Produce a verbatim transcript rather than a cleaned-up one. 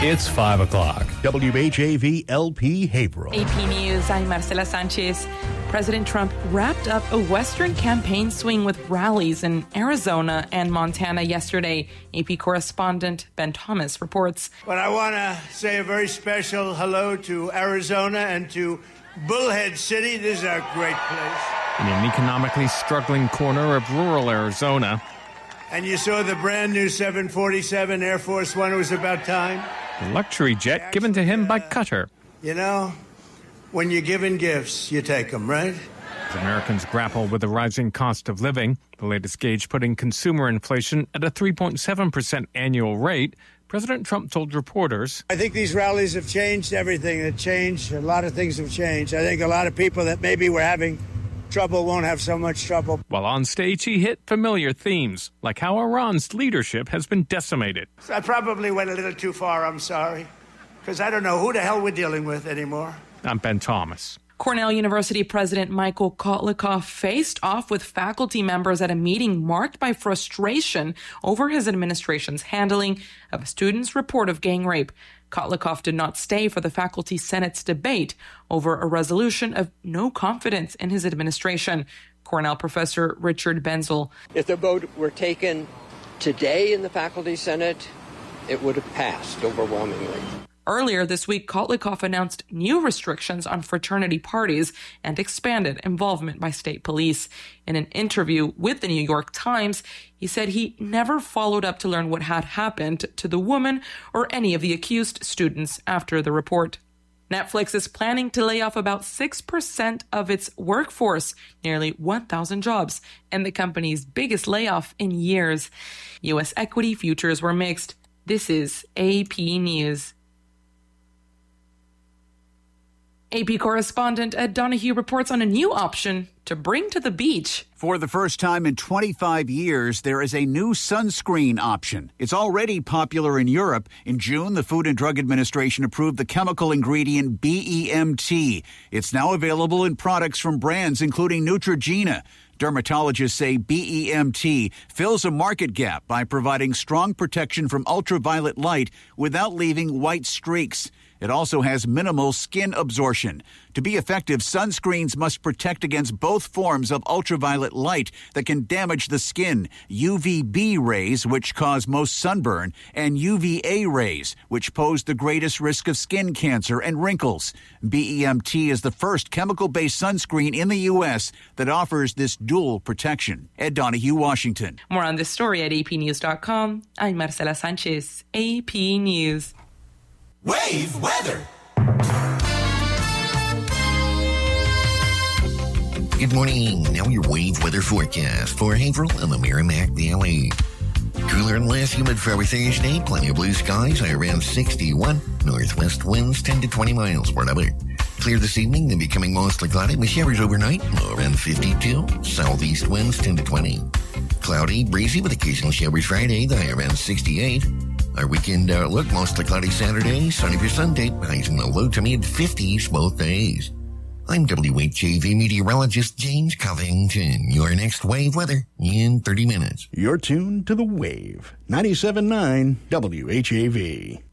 It's five o'clock. W H A V L P Haverhill. A P News, I'm Marcela Sanchez. President Trump wrapped up a Western campaign swing with rallies in Arizona and Montana yesterday. A P correspondent Ben Thomas reports. But I want to say a very special hello to Arizona and to Bullhead City. This is a great place. In an economically struggling corner of rural Arizona. And you saw the brand new seven forty-seven Air Force One. It was about time. A luxury jet given to him by Qatar. You know, when you're given gifts, you take them, right? As Americans grapple with the rising cost of living, the latest gauge putting consumer inflation at a three point seven percent annual rate, President Trump told reporters, I think these rallies have changed everything. It changed. A lot of things have changed. I think a lot of people that maybe were having trouble won't have so much trouble. While on stage, he hit familiar themes, like how Iran's leadership has been decimated. So I probably went a little too far, I'm sorry, because I don't know who the hell we're dealing with anymore. I'm Ben Thomas. Cornell University President Michael Kotlikoff faced off with faculty members at a meeting marked by frustration over his administration's handling of a student's report of gang rape. Kotlikoff did not stay for the Faculty Senate's debate over a resolution of no confidence in his administration. Cornell professor Richard Benzel. If the vote were taken today in the Faculty Senate, it would have passed overwhelmingly. Earlier this week, Kotlikoff announced new restrictions on fraternity parties and expanded involvement by state police. In an interview with the New York Times, he said he never followed up to learn what had happened to the woman or any of the accused students after the report. Netflix is planning to lay off about six percent of its workforce, nearly one thousand jobs, and the company's biggest layoff in years. U S equity futures were mixed. This is A P News. A P correspondent Ed Donahue reports on a new option to bring to the beach. For the first time in twenty-five years, there is a new sunscreen option. It's already popular in Europe. In June, the Food and Drug Administration approved the chemical ingredient B E M T. It's now available in products from brands including Neutrogena. Dermatologists say B E M T fills a market gap by providing strong protection from ultraviolet light without leaving white streaks. It also has minimal skin absorption. To be effective, sunscreens must protect against both forms of ultraviolet light that can damage the skin, U V B rays, which cause most sunburn, and U V A rays, which pose the greatest risk of skin cancer and wrinkles. B E M T is the first chemical-based sunscreen in the U S that offers this dual protection. Ed Donahue, Washington. More on this story at A P news dot com. I'm Marcela Sanchez, A P News. Wave weather. Good morning. Now your wave weather forecast for Haverhill and the Merrimack Valley. Cooler and less humid for our Thursday. Plenty of blue skies. High around sixty-one. Northwest winds ten to twenty miles per hour. Clear this evening, then becoming mostly cloudy with showers overnight. Low around fifty-two. Southeast winds ten to twenty. Cloudy, breezy with occasional showers Friday. The high around sixty-eight. Our weekend outlook, mostly cloudy Saturday, sunny for Sunday, highs in the low to mid fifties both days. I'm W H A V meteorologist James Covington. Your next wave weather in thirty minutes. You're tuned to The Wave, ninety-seven point nine W H A V.